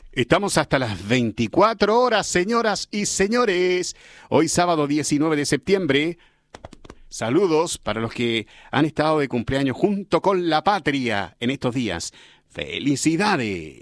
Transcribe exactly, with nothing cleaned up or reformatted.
Estamos hasta las veinticuatro horas, señoras y señores. Hoy sábado diecinueve de septiembre. Saludos para los que han estado de cumpleaños junto con la patria en estos días. ¡Felicidades!